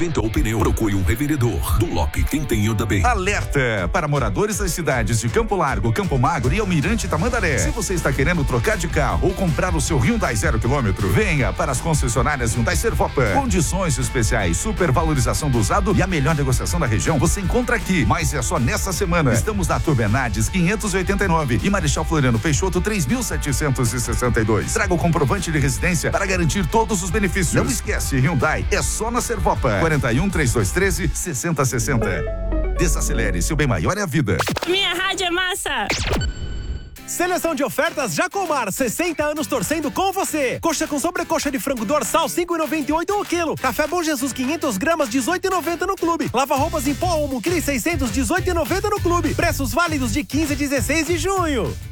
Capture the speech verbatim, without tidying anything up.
Ventou Pneu. Procure um revendedor. Dunlop, quem tem anda bem. Alerta para moradores das cidades de Campo Largo, Campo Magro e Almirante Tamandaré. Se você está querendo trocar de carro ou comprar o seu Hyundai zero quilômetro, venha para as concessionárias Hyundai Servopa. Condições especiais, supervalorização do usado e a melhor negociação da região você encontra aqui. Mas é só nesta semana. Estamos na Arthur Bernardes quinhentos e oitenta e nove e Marechal Floriano Peixoto três mil setecentos e sessenta e dois. Traga o comprovante de residência para garantir todos os benefícios. Não esquece, Hyundai é só na Servopa. quarenta e um, trinta e dois, treze, sessenta sessenta. Desacelere, seu bem maior é a vida. Minha rádio é massa. Seleção de ofertas Jacomar, sessenta anos torcendo com você. Coxa com sobrecoxa de frango dorsal, cinco e noventa e oito o quilo. Café Bom Jesus, quinhentas gramas, dezoito e noventa no clube. Lava roupas em pó, um quilo e seiscentos, dezoito e noventa no clube. Preços válidos de quinze a dezesseis de junho.